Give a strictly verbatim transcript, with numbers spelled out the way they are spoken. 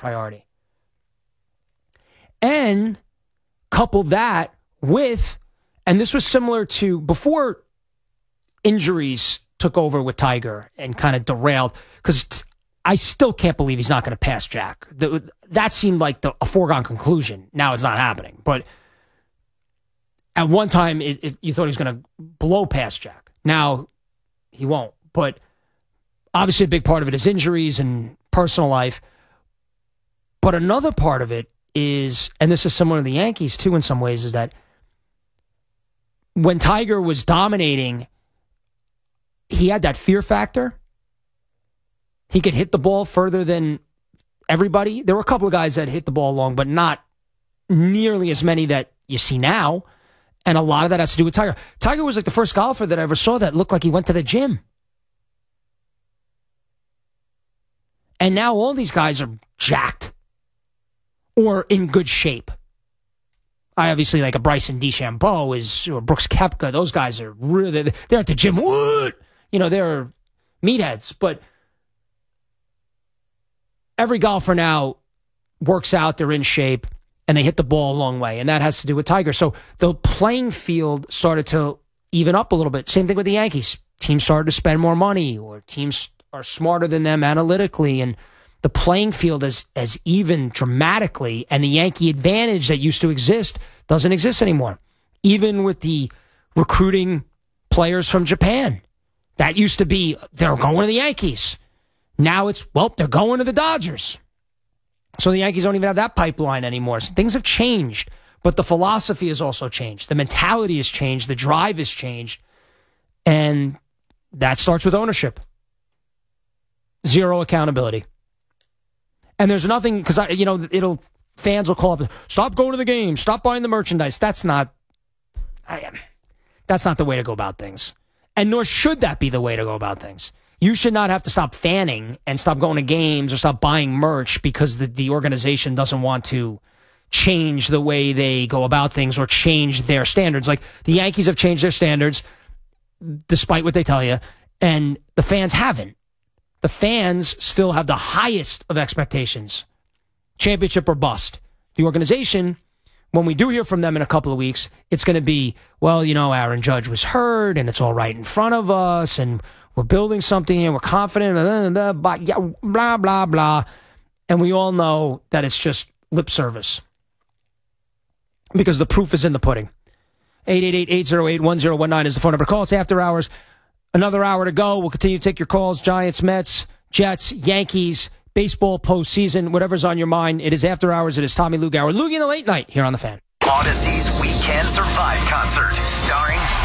priority. And couple that with, and this was similar to before injuries took over with Tiger and kind of derailed, because I still can't believe he's not going to pass Jack. The, that seemed like the, a foregone conclusion. Now it's not happening. But at one time, it, it, you thought he was going to blow past Jack. Now he won't. But obviously a big part of it is injuries and personal life. But another part of it is, and this is similar to the Yankees too in some ways, is that when Tiger was dominating, he had that fear factor. He could hit the ball further than everybody. There were a couple of guys that hit the ball long, but not nearly as many that you see now. And a lot of that has to do with Tiger. Tiger was like the first golfer that I ever saw that looked like he went to the gym. And now all these guys are jacked or in good shape. I obviously like a Bryson DeChambeau is, or Brooks Koepka. Those guys are really, they're at the gym. What? You know, they're meatheads. But every golfer now works out, they're in shape, and they hit the ball a long way. And that has to do with Tiger. So the playing field started to even up a little bit. Same thing with the Yankees. Teams started to spend more money, or teams are smarter than them analytically, and the playing field is as even dramatically, and the Yankee advantage that used to exist doesn't exist anymore. Even with the recruiting players from Japan, that used to be, they're going to the Yankees. Now it's, well, they're going to the Dodgers. So the Yankees don't even have that pipeline anymore. So things have changed, but the philosophy has also changed. The mentality has changed. The drive has changed. And that starts with ownership. Zero accountability. And there's nothing, because, you know, it'll, fans will call up, stop going to the game, stop buying the merchandise. That's not, I, that's not the way to go about things. And nor should that be the way to go about things. You should not have to stop fanning and stop going to games or stop buying merch because the, the organization doesn't want to change the way they go about things or change their standards. Like, the Yankees have changed their standards, despite what they tell you, and the fans haven't. The fans still have the highest of expectations. Championship or bust. The organization, when we do hear from them in a couple of weeks, it's going to be, well, you know, Aaron Judge was hurt, and it's all right in front of us, and we're building something, and we're confident, blah, blah, blah, blah, blah, blah. And we all know that it's just lip service. Because the proof is in the pudding. eight eight eight, eight oh eight, one oh one nine is the phone number. Call. It's After Hours. Another hour to go. We'll continue to take your calls. Giants, Mets, Jets, Yankees, baseball postseason, whatever's on your mind. It is After Hours. It is Tommy Lugauer. Loogie in the late night here on The Fan. Odyssey's We Can Survive concert, starring